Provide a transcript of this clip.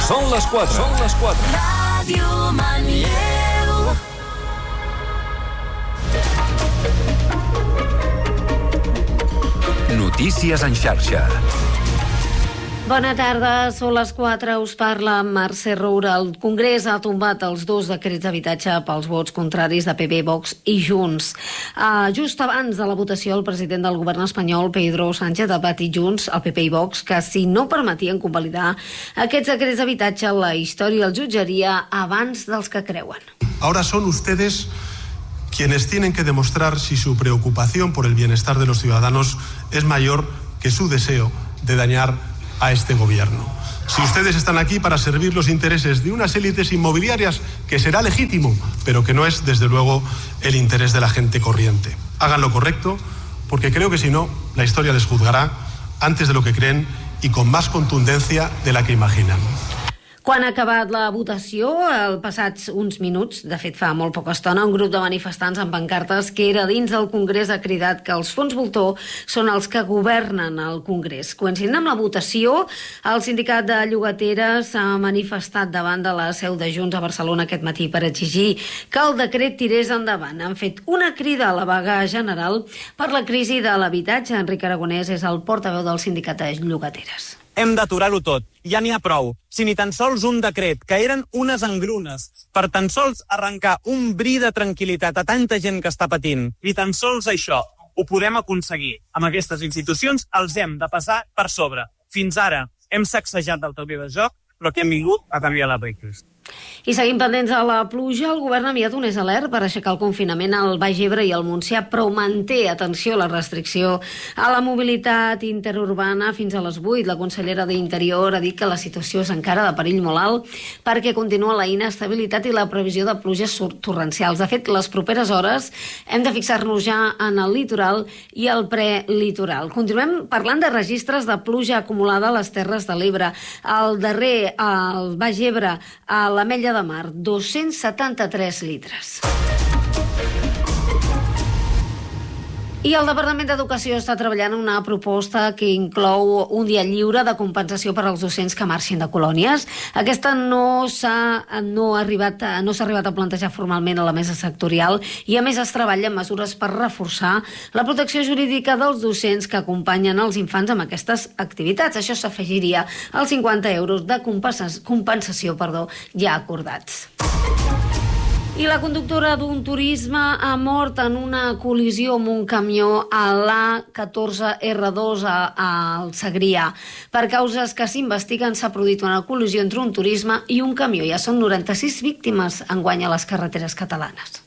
Són les 4. Són les 4. Ràdio Manlleu. Notícies en xarxa. Bona tarda, són les 4, us parla Mercè Roura. El Congrés ha tombat els 2 decrets d'habitatge pels vots contraris de PP, Vox i Junts. Just abans de la votació, el president del govern espanyol, Pedro Sánchez, ha advertit Junts, el PP i Vox, que si no permetien convalidar aquests decrets d'habitatge, la història els jutjaria abans dels que creuen. Ahora son ustedes quienes tienen que demostrar si su preocupación por el bienestar de los ciudadanos es mayor que su deseo de dañar a este gobierno. Si ustedes están aquí para servir los intereses de unas élites inmobiliarias, que será legítimo, pero que no es, desde luego, el interés de la gente corriente. Hagan lo correcto, porque creo que si no, la historia les juzgará antes de lo que creen y con más contundencia de la que imaginan. Quan ha acabat la votació, passats uns minuts, de fet fa molt poca estona, un grup de manifestants amb pancartes que era dins del Congrés ha cridat que els fons voltor són els que governen el Congrés. Coincidint amb la votació, el sindicat de llogateres s'ha manifestat davant de la seu de Junts a Barcelona aquest matí per exigir que el decret tirés endavant. Han fet una crida a la vaga general per la crisi de l'habitatge. Enric Aragonès és el portaveu del sindicat de llogateres. Hem d'aturar-ho tot. Ja n'hi ha prou. Si ni tan sols un decret, que eren unes engrunes, per tan sols arrencar un bri de tranquil·litat a tanta gent que està patint, ni tan sols això ho podem aconseguir. Amb aquestes institucions els hem de passar per sobre. Fins ara hem sacsejat del taulell de joc, però que hem vingut a canviar les regles. I seguim pendents de la pluja, el govern ha enviat un alert per aixecar el confinament al Baix Ebre i al Montsià, però manté, atenció, la restricció a la mobilitat interurbana fins a les 8. La consellera d'Interior ha dit que la situació és encara de perill molt alt perquè continua la inestabilitat i la previsió de pluges torrencials. De fet, les properes hores hem de fixar-nos ja en el litoral i el prelitoral. Continuem parlant de registres de pluja acumulada a les Terres de l'Ebre. El darrer, al Baix Ebre, a l'Ametlla de Mar, 273 litres. I el Departament d'Educació està treballant una proposta que inclou un dia lliure de compensació per als docents que marxin de colònies. Aquesta no s'ha arribat a plantejar formalment a la mesa sectorial i, a més, es treballa en mesures per reforçar la protecció jurídica dels docents que acompanyen els infants amb aquestes activitats. Això s'afegiria als 50 euros de compensació ja acordats. I la conductora d'un turisme ha mort en una col·lisió amb un camió a l'A14R2 al Segrià. Per causes que s'investiguen, s'ha produït una col·lisió entre un turisme i un camió. Ja són 96 víctimes enguany a les carreteres catalanes.